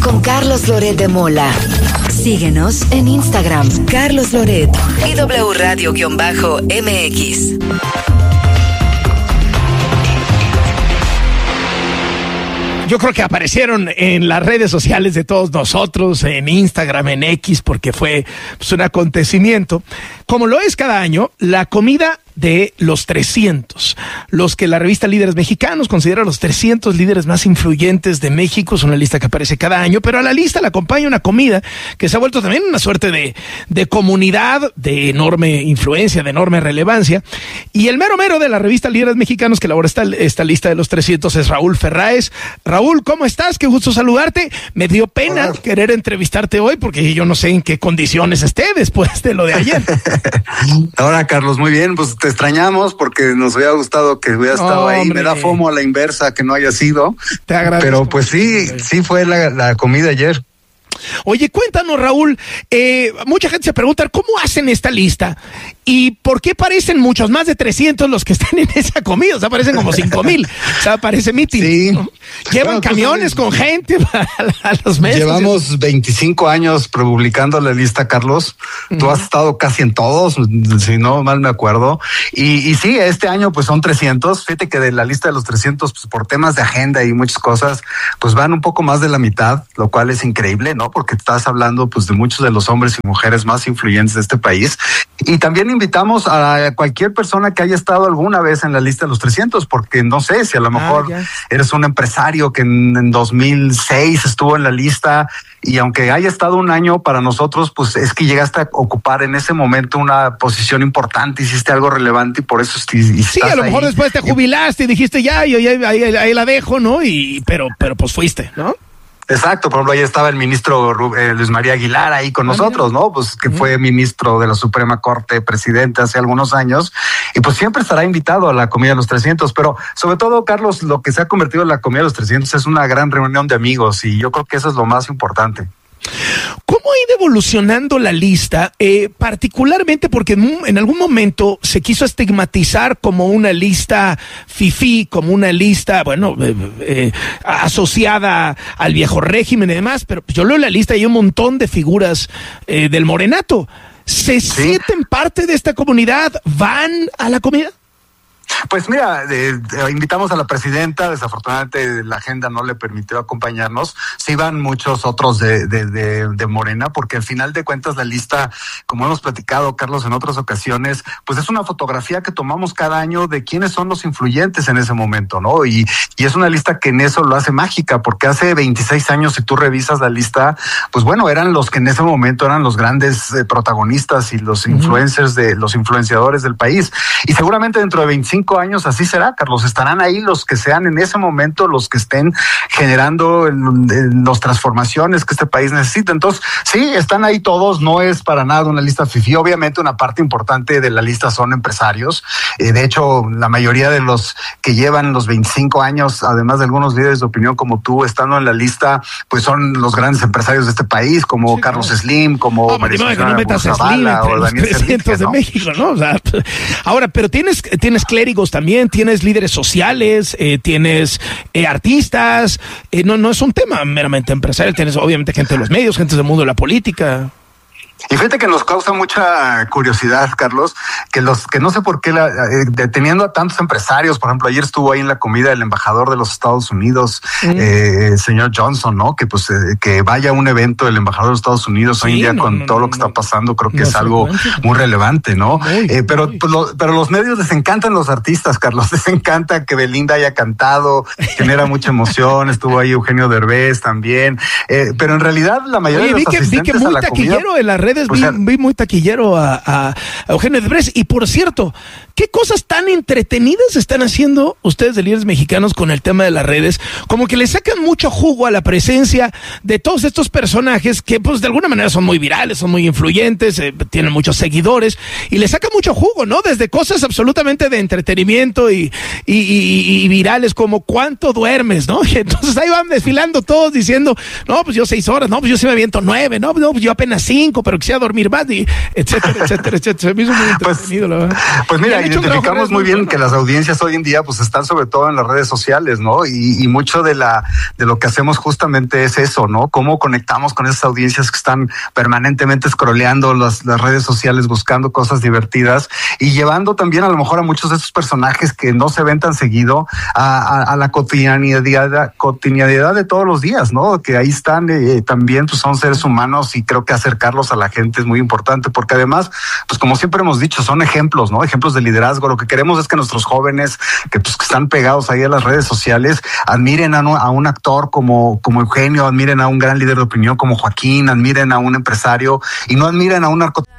con Carlos Loret de Mola. Síguenos en Instagram, Carlos Loret y W Radio-MX. Yo creo que aparecieron en las redes sociales de todos nosotros, en Instagram, en X, porque fue un acontecimiento. Como lo es cada año, la comida de los 300, los que la revista Líderes Mexicanos considera los 300 líderes más influyentes de México. Es una lista que aparece cada año, pero a la lista le acompaña una comida que se ha vuelto también una suerte de comunidad de enorme influencia, de enorme relevancia. Y el mero de la revista Líderes Mexicanos que elabora esta lista de los 300 es Raúl Ferráez. Raúl, ¿cómo estás? Qué gusto saludarte. Me dio pena querer entrevistarte hoy porque yo no sé en qué condiciones esté después de lo de ayer. Hola, Carlos, muy bien, pues te extrañamos porque nos hubiera gustado que hubiera estado ahí. Me da fomo a la inversa que no haya sido. Te agradezco. Pero pues sí fue la comida ayer. Oye, cuéntanos, Raúl, mucha gente se pregunta ¿cómo hacen esta lista? ¿Y por qué parecen muchos más de 300 los que están en esa comida? O sea, parecen como 5,000. O sea, parece mitin. Sí. ¿No? Llevan camiones con gente a los meses. Llevamos 25 años publicando la lista, Carlos. Tú has estado casi en todos, si no mal me acuerdo. Y sí, este año pues son 300. Fíjate que de la lista de los 300, pues por temas de agenda y muchas cosas, pues van un poco más de la mitad, lo cual es increíble, ¿no? Porque estás hablando pues de muchos de los hombres y mujeres más influyentes de este país. Y también invitamos a cualquier persona que haya estado alguna vez en la lista de los 300, porque no sé si a lo mejor eres un empresario que en 2006 estuvo en la lista y aunque haya estado un año, para nosotros pues es que llegaste a ocupar en ese momento una posición importante, hiciste algo relevante y por eso sí, a lo mejor después te jubilaste y dijiste yo ahí la dejo, ¿no? Pero pues fuiste, ¿no? Exacto, por ejemplo, ahí estaba el ministro Luis María Aguilar ahí con nosotros, ¿no? Pues que fue ministro de la Suprema Corte, presidente hace algunos años, y pues siempre estará invitado a la comida de los 300, pero sobre todo, Carlos, lo que se ha convertido en la comida de los 300 es una gran reunión de amigos, y yo creo que eso es lo más importante. ¿Cómo ha ido evolucionando la lista? Particularmente porque en algún momento se quiso estigmatizar como una lista fifí, como una lista, asociada al viejo régimen y demás, pero yo leo la lista y hay un montón de figuras del morenato. ¿Se sienten parte de esta comunidad? ¿Van a la comida? Pues mira, invitamos a la presidenta, desafortunadamente la agenda no le permitió acompañarnos, sí van muchos otros de Morena, porque al final de cuentas la lista, como hemos platicado, Carlos, en otras ocasiones, pues es una fotografía que tomamos cada año de quiénes son los influyentes en ese momento, ¿no? Y es una lista que en eso lo hace mágica, porque hace 26 años, si tú revisas la lista, pues bueno, eran los que en ese momento eran los grandes protagonistas y los influencers los influenciadores del país, y seguramente dentro de 25 años así será, Carlos, estarán ahí los que sean en ese momento los que estén generando las transformaciones que este país necesita. Entonces, sí, están ahí todos, no es para nada una lista fifí, obviamente una parte importante de la lista son empresarios, de hecho, la mayoría de los que llevan los 25 años, además de algunos líderes de opinión como tú, estando en la lista, pues son los grandes empresarios de este país, como Carlos Slim, como María no metas a Slim o los 300 de México, ¿no? O sea, ahora, pero tienes clérigos también, tienes líderes sociales, tienes artistas, no es un tema meramente empresarial, tienes obviamente gente de los medios, gente del mundo de la política. Y fíjate que nos causa mucha curiosidad, Carlos, que no sé por qué deteniendo a tantos empresarios, por ejemplo, ayer estuvo ahí en la comida el embajador de los Estados Unidos, señor Johnson, ¿no? Que pues que vaya a un evento del embajador de los Estados Unidos hoy en día con todo lo que está pasando, creo que es algo muy relevante, ¿no? Pero los medios les encantan los artistas, Carlos, les encanta que Belinda haya cantado, genera mucha emoción, estuvo ahí Eugenio Derbez también, pero en realidad la mayoría de los asistentes a la comida en las redes vi muy taquillero a Eugenio Derbez. Y por cierto, ¿qué cosas tan entretenidas están haciendo ustedes de Líderes Mexicanos con el tema de las redes? Como que le sacan mucho jugo a la presencia de todos estos personajes que pues de alguna manera son muy virales, son muy influyentes, tienen muchos seguidores y le sacan mucho jugo, ¿no? Desde cosas absolutamente de entretenimiento y virales como ¿cuánto duermes, no? Y entonces ahí van desfilando todos diciendo, no, pues yo 6 horas, no, pues yo sí me aviento 9, no, pues yo apenas 5, pero quisiera dormir más, y etcétera. Me hizo muy entretenido, la verdad. Pues mira, identificamos muy bien que las audiencias hoy en día pues están sobre todo en las redes sociales, ¿no? Y mucho de lo que hacemos justamente es eso, ¿no? Cómo conectamos con esas audiencias que están permanentemente scrolleando las redes sociales, buscando cosas divertidas y llevando también a lo mejor a muchos de esos personajes que no se ven tan seguido a la cotidianidad de todos los días, ¿no? Que ahí están también, pues son seres humanos y creo que acercarlos a la gente es muy importante porque además, pues como siempre hemos dicho, son ejemplos, ¿no? Ejemplos de liderazgo. Lo que queremos es que nuestros jóvenes que están pegados ahí a las redes sociales admiren a un actor como Eugenio, admiren a un gran líder de opinión como Joaquín, admiren a un empresario y no admiren a un narcotraficante.